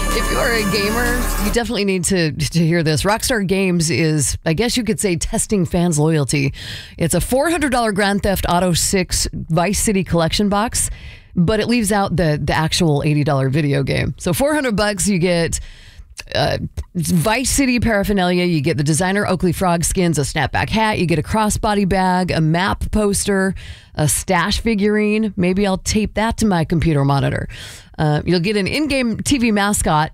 If you're a gamer, you definitely need to hear this. Rockstar Games is, I guess you could say, testing fans' loyalty. It's a $400 Grand Theft Auto 6 Vice City collection box, but it leaves out the actual $80 video game. So $400, you get Vice City paraphernalia, you get the designer Oakley Frog skins, a snapback hat, you get a crossbody bag, a map poster, a stash figurine. Maybe I'll tape that to my computer monitor. You'll get an in-game TV mascot.